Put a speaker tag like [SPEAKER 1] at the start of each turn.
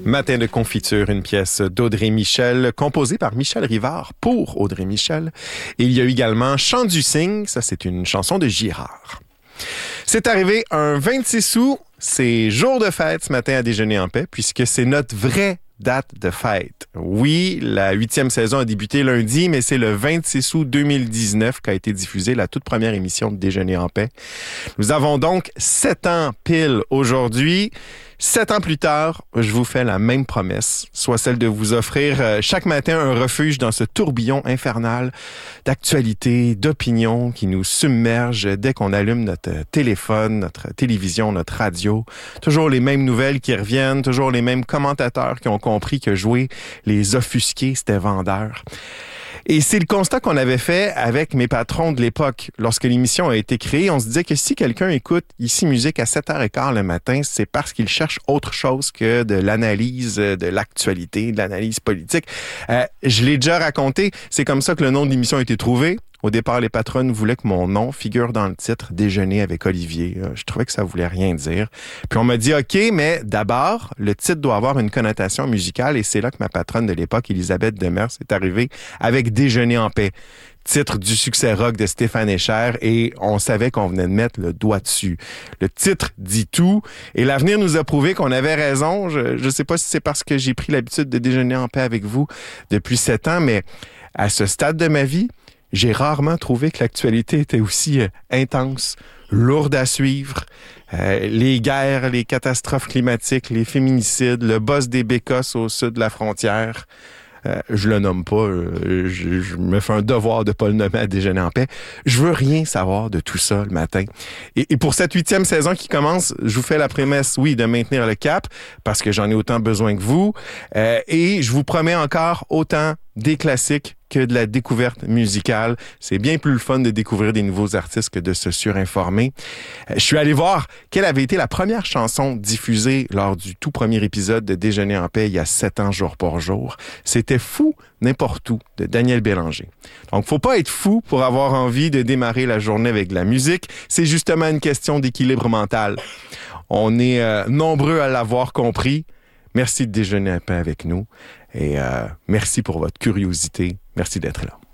[SPEAKER 1] Matin de confiture, une pièce d'Audrey Michel, composée par Michel Rivard pour Audrey Michel. Et il y a également Chant du cygne, ça c'est une chanson de Girard. C'est arrivé un 26 août, c'est jour de fête ce matin à Déjeuner en paix, puisque c'est notre vraie date de fête. Oui, la 8e saison a débuté lundi, mais c'est le 26 août 2019 qu'a été diffusée la toute première émission de Déjeuner en paix. Nous avons donc 7 ans pile aujourd'hui. 7 ans plus tard, je vous fais la même promesse, soit celle de vous offrir chaque matin un refuge dans ce tourbillon infernal d'actualités, d'opinions qui nous submerge dès qu'on allume notre téléphone, notre télévision, notre radio. Toujours les mêmes nouvelles qui reviennent, toujours les mêmes commentateurs qui ont compris que jouer les offusqués, c'était vendeur. Et c'est le constat qu'on avait fait avec mes patrons de l'époque. Lorsque l'émission a été créée, on se disait que si quelqu'un écoute Ici Musique à 7h15 le matin, c'est parce qu'il cherche autre chose que de l'analyse de l'actualité, de l'analyse politique. Je l'ai déjà raconté, c'est comme ça que le nom de l'émission a été trouvé. Au départ, les patronnes voulaient que mon nom figure dans le titre « Déjeuner avec Olivier ». Je trouvais que ça voulait rien dire. Puis on m'a dit « OK, mais d'abord, le titre doit avoir une connotation musicale » et c'est là que ma patronne de l'époque, Elisabeth Demers, est arrivée avec « Déjeuner en paix ». Titre du succès rock de Stéphane Echer et on savait qu'on venait de mettre le doigt dessus. Le titre dit tout et l'avenir nous a prouvé qu'on avait raison. Je sais pas si c'est parce que j'ai pris l'habitude de déjeuner en paix avec vous depuis 7 ans, mais à ce stade de ma vie, j'ai rarement trouvé que l'actualité était aussi intense, lourde à suivre. Les guerres, les catastrophes climatiques, les féminicides, le boss des bécosses au sud de la frontière. Je le nomme pas, je me fais un devoir de pas le nommer à Déjeuner en paix. Je veux rien savoir de tout ça le matin. Et pour cette 8e saison qui commence, je vous fais la promesse, oui, de maintenir le cap, parce que j'en ai autant besoin que vous. Et je vous promets encore autant des classiques que de la découverte musicale. C'est bien plus le fun de découvrir des nouveaux artistes que de se surinformer. Je suis allé voir quelle avait été la première chanson diffusée lors du tout premier épisode de Déjeuner en paix il y a 7 ans jour pour jour. C'était Fou n'importe où de Daniel Bélanger. Donc, faut pas être fou pour avoir envie de démarrer la journée avec de la musique. C'est justement une question d'équilibre mental. On est nombreux à l'avoir compris. Merci de déjeuner un peu avec nous et merci pour votre curiosité. Merci d'être là.